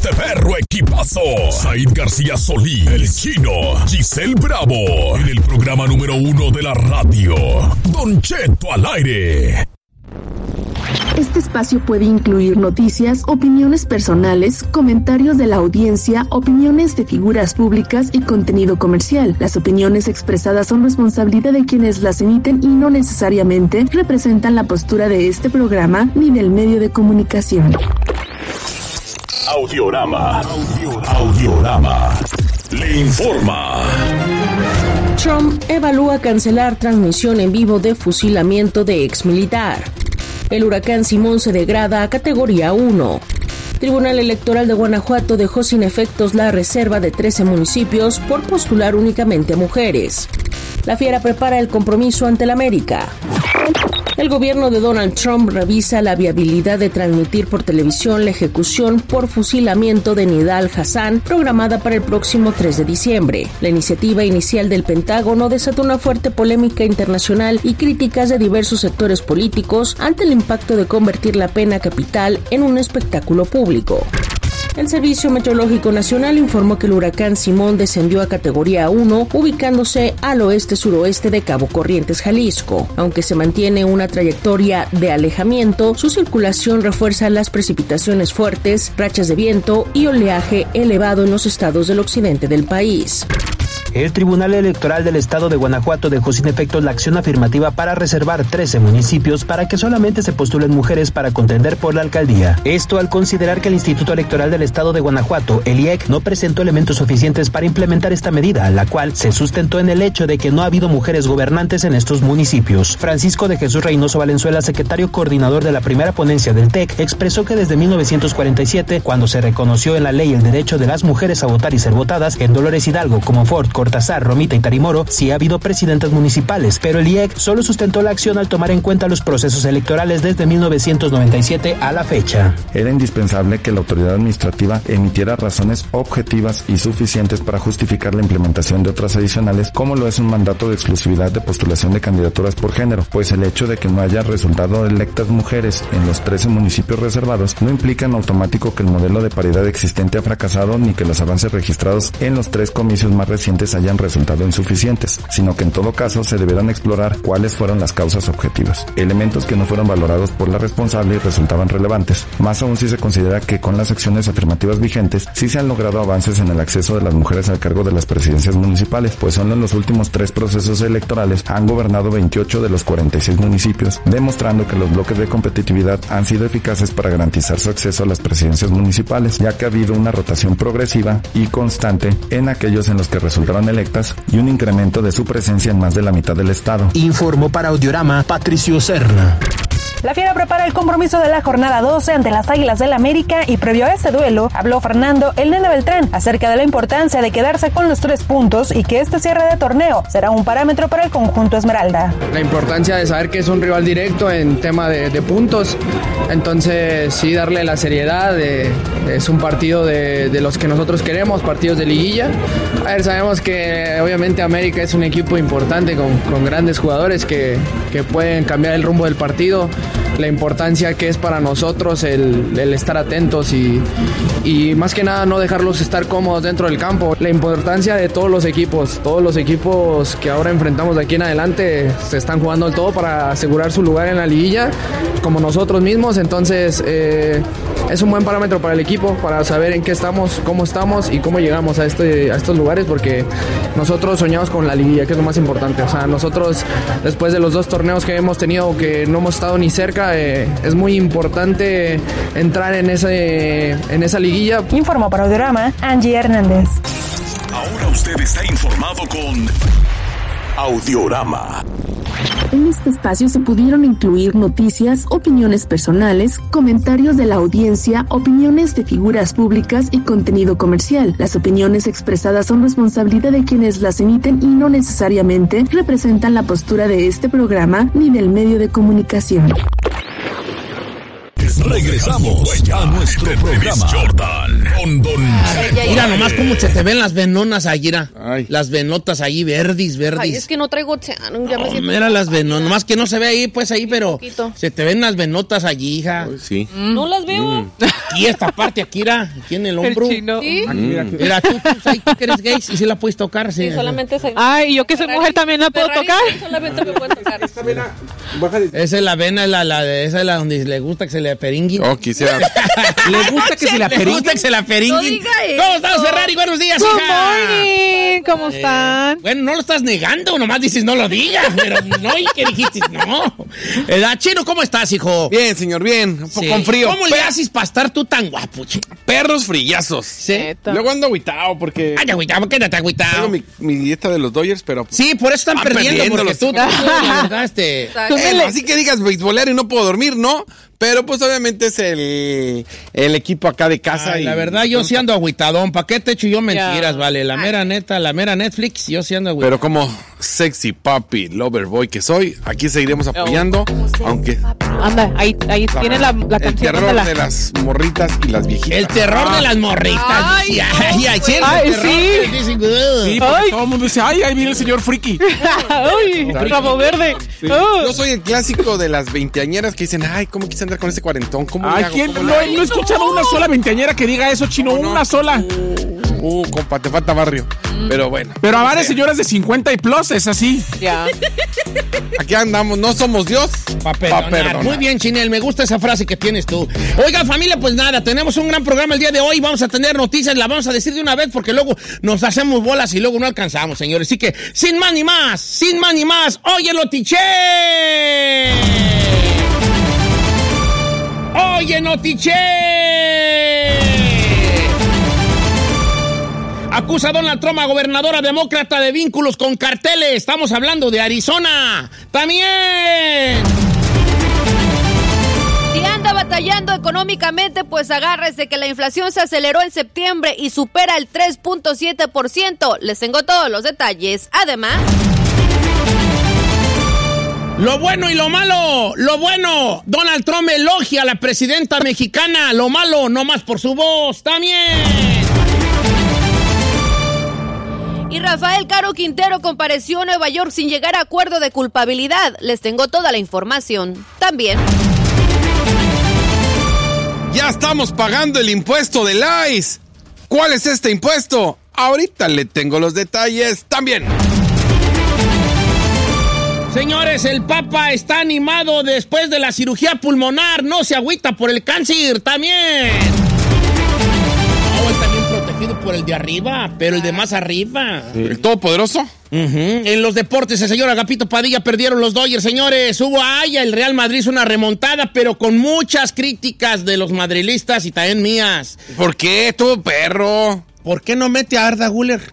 este perro equipazo. Said García Solís, El Chino, Giselle Bravo, en el programa número 1 de la radio, Don Cheto al aire. Este espacio puede incluir noticias, opiniones personales, comentarios de la audiencia, opiniones de figuras públicas y contenido comercial. Las opiniones expresadas son responsabilidad de quienes las emiten y no necesariamente representan la postura de este programa ni del medio de comunicación. Audiorama le informa. Trump evalúa cancelar transmisión en vivo de fusilamiento de exmilitar. El huracán Simón se degrada a categoría 1. Tribunal Electoral de Guanajuato dejó sin efectos la reserva de 13 municipios por postular únicamente a mujeres. La Fiera prepara el compromiso ante la América. El gobierno de Donald Trump revisa la viabilidad de transmitir por televisión la ejecución por fusilamiento de Nidal Hassan, programada para el próximo 3 de diciembre. La iniciativa inicial del Pentágono desató una fuerte polémica internacional y críticas de diversos sectores políticos ante el impacto de convertir la pena capital en un espectáculo público. El Servicio Meteorológico Nacional informó que el huracán Simón descendió a categoría 1, ubicándose al oeste-suroeste de Cabo Corrientes, Jalisco. Aunque se mantiene una trayectoria de alejamiento, su circulación refuerza las precipitaciones fuertes, rachas de viento y oleaje elevado en los estados del occidente del país. El Tribunal Electoral del Estado de Guanajuato dejó sin efectos la acción afirmativa para reservar 13 municipios para que solamente se postulen mujeres para contender por la alcaldía. Esto al considerar que el Instituto Electoral del Estado de Guanajuato, el IEC, no presentó elementos suficientes para implementar esta medida, la cual se sustentó en el hecho de que no ha habido mujeres gobernantes en estos municipios. Francisco de Jesús Reynoso Valenzuela, secretario coordinador de la primera ponencia del TEC, expresó que desde 1947, cuando se reconoció en la ley el derecho de las mujeres a votar y ser votadas, en Dolores Hidalgo, como Fort, Cortázar, Romita y Tarimoro, sí ha habido presidentes municipales, pero el IEC solo sustentó la acción al tomar en cuenta los procesos electorales desde 1997 a la fecha. Era indispensable que la autoridad administrativa emitiera razones objetivas y suficientes para justificar la implementación de otras adicionales, como lo es un mandato de exclusividad de postulación de candidaturas por género, pues el hecho de que no haya resultado electas mujeres en los 13 municipios reservados no implica en automático que el modelo de paridad existente ha fracasado ni que los avances registrados en los 3 comicios más recientes hayan resultado insuficientes, sino que en todo caso se deberán explorar cuáles fueron las causas objetivas, elementos que no fueron valorados por la responsable y resultaban relevantes, más aún si se considera que con las acciones afirmativas vigentes sí se han logrado avances en el acceso de las mujeres al cargo de las presidencias municipales, pues solo en los últimos 3 procesos electorales han gobernado 28 de los 46 municipios, demostrando que los bloques de competitividad han sido eficaces para garantizar su acceso a las presidencias municipales, ya que ha habido una rotación progresiva y constante en aquellos en los que resultaron electas y un incremento de su presencia en más de la mitad del estado. Informó para Audiorama Patricio Serna. La Fiera prepara el compromiso de la jornada 12 ante las Águilas del América y previo a este duelo habló Fernando El Nene Beltrán acerca de la importancia de quedarse con los 3 puntos y que este cierre de torneo será un parámetro para el conjunto Esmeralda. La importancia de saber que es un rival directo en tema de puntos, entonces sí darle la seriedad, es un partido de los que nosotros queremos, partidos de liguilla. A ver, sabemos que obviamente América es un equipo importante con grandes jugadores que pueden cambiar el rumbo del partido. La importancia que es para nosotros el estar atentos y más que nada no dejarlos estar cómodos dentro del campo. La importancia de todos los equipos que ahora enfrentamos de aquí en adelante se están jugando el todo para asegurar su lugar en la liguilla, como nosotros mismos, entonces es un buen parámetro para el equipo, para saber en qué estamos, cómo estamos y cómo llegamos a estos lugares, porque nosotros soñamos con la liguilla, que es lo más importante. O sea, nosotros después de los 2 torneos que hemos tenido que no hemos estado ni cerca, es muy importante entrar en esa liguilla. Informó para Audiorama Angie Hernández. Ahora usted está informado con Audiorama. En este espacio se pudieron incluir noticias, opiniones personales, comentarios de la audiencia, opiniones de figuras públicas y contenido comercial. Las opiniones expresadas son responsabilidad de quienes las emiten y no necesariamente representan la postura de este programa ni del medio de comunicación. Regresamos a nuestro programa con Don Mira nomás cómo se te ven las venonas ahí, mira. Las venotas ahí, verdes. Ay, es que no traigo océano. Ya me siento. Mira las venonas, nomás que no se ve ahí, pues ahí, pero se te ven las venotas allí, hija. Sí. No las veo. Y esta parte aquí, mira, aquí en el hombro. ¿Sí? Mira, tú que eres gay, y si la puedes tocar. Sí, solamente soy. Ay, yo que soy mujer también la puedo tocar. Solamente me puedo tocar. Esta vena, esa es la vena, esa es la donde le gusta que se le peringui. Oh, quisiera. Le gusta que se la peringui. Le gusta que se la peringui. ¿Cómo estás, Ferrari? Buenos días, Good hija. morning. ¿Cómo están? Bueno, no lo estás negando, nomás dices no lo digas, pero no, ¿y qué dijiste? No. Chino, ¿cómo estás, hijo? Bien, señor, bien. Un poco con frío. ¿Cómo le haces para estar tú tan guapo, chico? Perros frillazos. Sí. Luego ando agüitado porque... Ay, agüitado, quédate agüitado. Tengo mi dieta de los Dodgers, pero... Sí, por eso están perdiendo, porque tú la verdad, así que digas beisbolero y no puedo dormir, ¿no? Pero pues obviamente es el equipo acá de casa. Ay, la verdad, yo sí ando agüitadón. ¿Para qué te echo yo mentiras, vale? La mera neta, la mera Netflix, yo sí ando agüitadón. Pero como sexy papi, lover boy que soy, aquí seguiremos apoyando, aunque... Anda, ahí tiene la canción. El terror de las morritas y las viejitas. El terror de las morritas. Ay, sí. Sí, porque todo el mundo dice, ay, ahí viene el señor friki. Ay, rabo verde. Sí. Yo soy el clásico de las veinteañeras que dicen, ay, ¿cómo quise andar con ese cuarentón? ¿Cómo le hago? ¿Quién? No he escuchado una sola veinteañera que diga eso, Chino, una sola. Compa, te falta barrio. Pero bueno. Pero a varias señoras de 50 y plus es así. Ya. Aquí andamos, no somos Dios. Pa' perdonar. Muy bien, Chinel, me gusta esa frase que tienes tú. Oiga, familia, pues nada, tenemos un gran programa el día de hoy. Vamos a tener noticias, la vamos a decir de una vez porque luego nos hacemos bolas y luego no alcanzamos, señores. Así que, sin más ni más, oye, Notiche. Oye, Notiche. Acusa a Donald Trump, a gobernadora demócrata, de vínculos con carteles. Estamos hablando de Arizona. También. Si anda batallando económicamente, pues agárrese que la inflación se aceleró en septiembre y supera el 3.7%. Les tengo todos los detalles. Además... Lo bueno y lo malo. Lo bueno, Donald Trump elogia a la presidenta mexicana. Lo malo, no más por su voz. También. Y Rafael Caro Quintero compareció en Nueva York sin llegar a acuerdo de culpabilidad. Les tengo toda la información. También. Ya estamos pagando el impuesto del ICE. ¿Cuál es este impuesto? Ahorita le tengo los detalles también. Señores, el Papa está animado después de la cirugía pulmonar. No se agüita por el cáncer. También. Está bien protegido por el de arriba, pero el de más arriba. ¿El todopoderoso? En los deportes, el señor Agapito Padilla perdieron los Dodgers, señores. Hubo el Real Madrid hizo una remontada, pero con muchas críticas de los madrilistas y también mías. ¿Por qué? Todo perro. ¿Por qué no mete a Arda Güler?